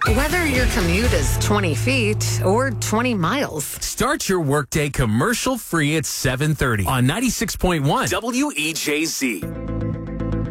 Whether your commute is 20 feet or 20 miles. Start your workday commercial-free at 7:30 on 96.1 WEJZ.